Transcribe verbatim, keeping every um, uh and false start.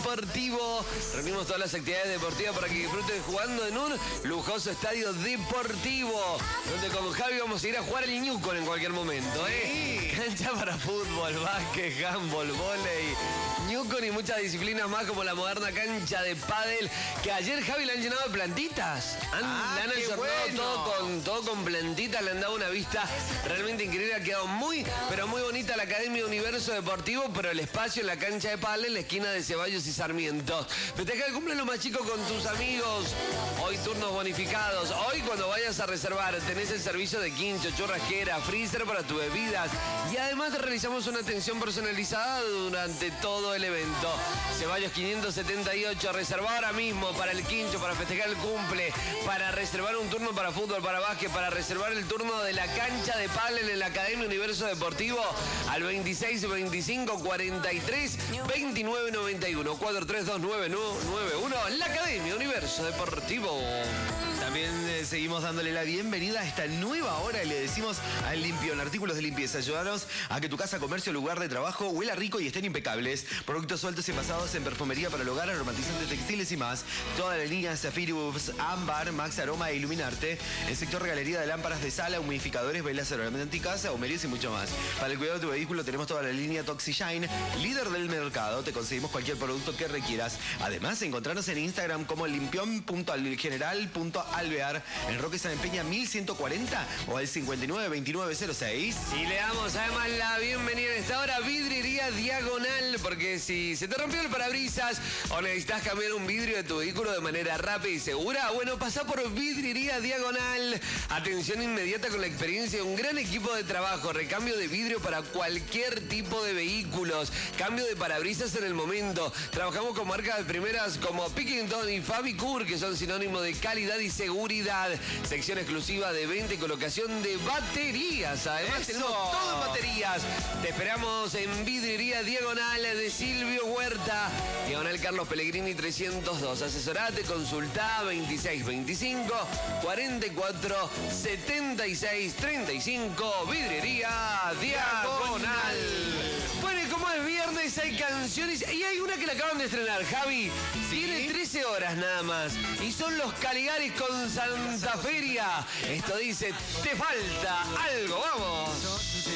Deportivo. Reunimos todas las actividades deportivas para que disfruten jugando en un lujoso estadio deportivo, donde con Javi vamos a ir a jugar el Newcon en cualquier momento, ¿eh? Sí. Cancha para fútbol, básquet, handball, vóley, Newcon y muchas disciplinas más, como la moderna cancha de pádel, que ayer Javi le han llenado de plantitas. Han, Ah, le han qué encerrado bueno. todo con, todo con plantitas, le han dado una vista realmente increíble. Ha quedado muy, pero muy bonita la Academia Universo Deportivo, pero el espacio en la cancha de pádel en la esquina de Ceballos y Sarmiento. Festeja el cumpleaños más chico con tus amigos. Hoy turnos bonificados. Hoy cuando vayas a reservar tenés el servicio de quincho, churrasquera, freezer para tus bebidas. Y además realizamos una atención personalizada durante todo el evento. Ceballos quinientos setenta y ocho, reserva ahora mismo para el quincho, para festejar el cumple, para reservar un turno para fútbol, para básquet, para reservar el turno de la cancha de pádel en la Academia Universo Deportivo al veintiséis veinticinco cuarenta y tres veintinueve noventa y uno cuatro tres dos nueve nueve uno, la Academia Universo Deportivo. También eh, seguimos dándole la bienvenida a esta nueva hora y le decimos al Limpión, artículos de limpieza. Ayúdanos a que tu casa, comercio, lugar de trabajo huela rico y estén impecables. Productos sueltos y envasados en perfumería para el hogar, aromatizantes textiles y más. Toda la línea Zafirus, Ámbar, Max Aroma e Iluminarte. El sector regalería de lámparas de sala, humidificadores, velas aromáticas, ahumerías y mucho más. Para el cuidado de tu vehículo tenemos toda la línea ToxiShine, líder del mercado. Te conseguimos cualquier producto que requieras. Además, encontrarnos en Instagram como limpión punto general punto alvear, en Roque San Empeña mil ciento cuarenta o al cincuenta y nueve veintinueve cero seis. Y le damos además la bienvenida en esta hora, Vidriería Diagonal, porque si se te rompió el parabrisas o necesitas cambiar un vidrio de tu vehículo de manera rápida y segura, bueno, pasá por Vidriería Diagonal. Atención inmediata con la experiencia de un gran equipo de trabajo, recambio de vidrio para cualquier tipo de vehículos, cambio de parabrisas en el momento. Trabajamos con marcas de primeras como Pickington y Fabicur, que son sinónimos de calidad y seguridad. Sección exclusiva de venta y colocación de baterías. Además, ¡eso! tenemos todo en baterías. Te esperamos en Vidriería Diagonal de Silvio Huerta, Diagonal Carlos Pellegrini trescientos dos. Asesorate, consultá veintiséis veinticinco cuarenta y cuatro setenta y seis treinta y cinco. Vidriería Diagonal. Bueno, y como es viernes, hay canciones. Y hay una que la acaban de estrenar, Javi. ¿Sí? Tiene trece horas nada más. Y son los Caligaris con Santa Feria. Esto dice, te falta algo, vamos.